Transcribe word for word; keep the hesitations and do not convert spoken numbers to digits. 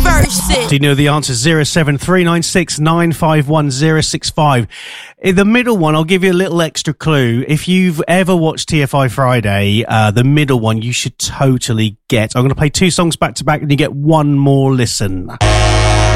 verses. Do you know the answer? zero seven three nine six nine five one zero six five. In the middle one, I'll give you a little extra clue. If you've ever watched T F I Friday, uh, the middle one you should totally get. I'm going to play two songs back to back and you get one more listen.